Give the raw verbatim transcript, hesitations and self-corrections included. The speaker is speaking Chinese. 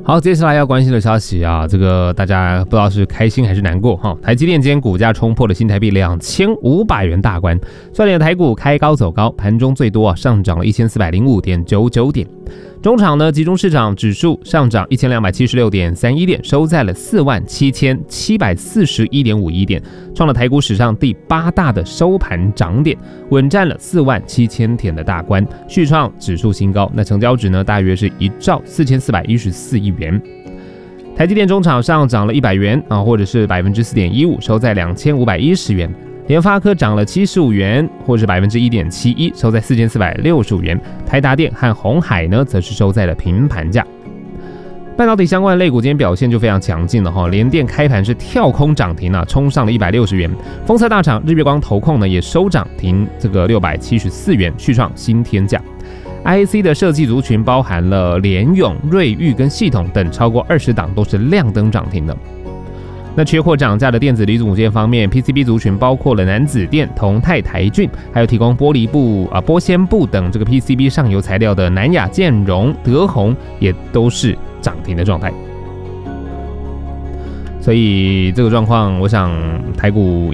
好，接下来要关心的消息啊，这个大家不知道是开心还是难过哈。台积电今天股价冲破了新台币两千五百元大关，率领台股开高走高，盘中最多啊上涨了一千四百零五点九九点。中场呢，集中市场指数上涨一千两百七十六点三一点，收在了四万七千七百四十一点五一点，创了台股史上第八大的收盘涨点，稳占了四万七千点的大关，续创指数新高。那成交值呢，大约是一兆四千四百一十四亿元。台积电中场上涨了一百元啊，或者是百分之四点一五，收在两千五百一十元。联发科涨了七十五元，或是百分之一点七一，收在四千四百六十五元。台达电和鸿海呢，则是收在了平盘价。半导体相关的类股今天表现就非常强劲了哈，联电开盘是跳空涨停啊，冲上了一百六十元。封测大厂日月光投控呢也收涨停这个六百七十四元，续创新天价。I C 的设计族群包含了联咏、瑞昱跟系统等超过二十档都是亮灯涨停的。那缺货涨价的电子零组件方面 ，P C B 族群包括了南子电、同泰、台骏，还有提供玻璃布、啊玻纤布等这个 P C B 上游材料的南亚、建荣、德宏，也都是涨停的状态。所以这个状况，我想台股